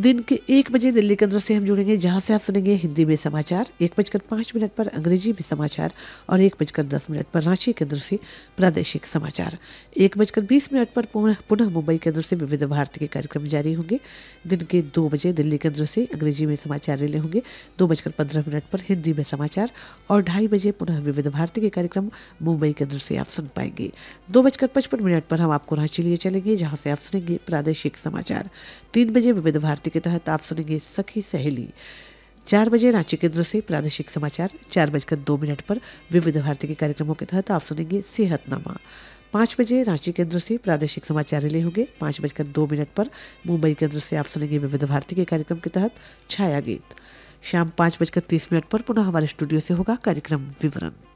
दिन के 1 बजे दिल्ली केंद्र से हम जुड़ेंगे, जहां से आप सुनेंगे हिंदी में समाचार। 1:05 पर अंग्रेजी में समाचार और 1:10 पर रांची केंद्र से प्रादेशिक समाचार। 1:20 पर पुनः मुंबई केंद्र से विविध भारती के कार्यक्रम जारी होंगे। दिन के 2 बजे दिल्ली केंद्र से अंग्रेजी में समाचार रिले होंगे। 2:15 पर हिंदी में समाचार और 2:30 बजे पुनः विविध भारती के कार्यक्रम मुंबई केंद्र से आप सुन पाएंगे। 2:55 पर हम आपको रांची लिए चलेंगे, जहां से आप सुनेंगे प्रादेशिक समाचार। 3 बजे विविध भारती के तहत आप सुनेंगे सखी सहेली। 4 बजे रांची केंद्र से प्रादेशिक समाचार। 4:02 पर विविध भारती के कार्यक्रमों के तहत आप सुनेंगे सेहतनामा। 5 बजे रांची केंद्र से प्रादेशिक समाचार रिले होंगे। 5:02 पर मुंबई केंद्र से आप सुनेंगे विविध भारती के कार्यक्रम के तहत छाया गीत। शाम 5:30 पर पुनः हमारे स्टूडियो से होगा कार्यक्रम विवरण।